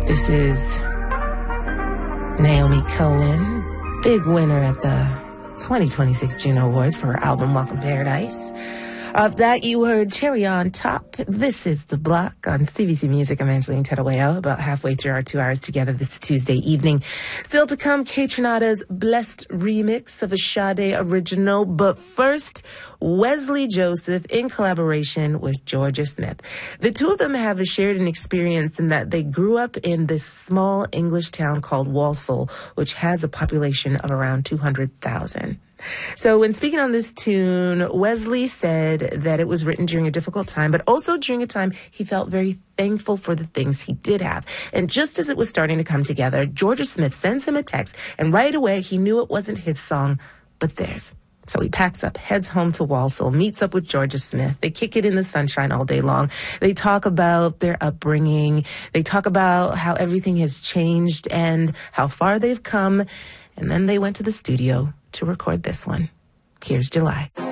This is Naomi Cohen, big winner at the 2026 Juno Awards for her album Welcome Paradise. Of that, you heard Cherry on Top. This is The Block on CBC Music. I'm Angeline Terueo, about halfway through our 2 hours together this Tuesday evening. Still to come, Kaytranada's Blessed remix of a Sade original. But first, Wesley Joseph in collaboration with Jorja Smith. The two of them have a shared an experience in that they grew up in this small English town called Walsall, which has a population of around 200,000. So when speaking on this tune, Wesley said that it was written during a difficult time, but also during a time he felt very thankful for the things he did have. And just as it was starting to come together, Jorja Smith sends him a text, and right away he knew it wasn't his song, but theirs. So he packs up, heads home to Walsall, meets up with Jorja Smith. They kick it in the sunshine all day long. They talk about their upbringing. They talk about how everything has changed and how far they've come. And then they went to the studio to record this one. Here's July.